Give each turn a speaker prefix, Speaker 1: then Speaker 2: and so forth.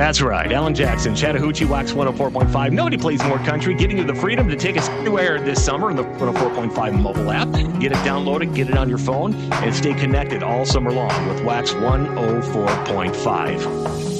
Speaker 1: That's right. Alan Jackson, Chattahoochee, Wax 104.5. Nobody plays more country, giving you the freedom to take us anywhere this summer in the 104.5 mobile app. Get it downloaded, get it on your phone, and stay connected all summer long with Wax 104.5.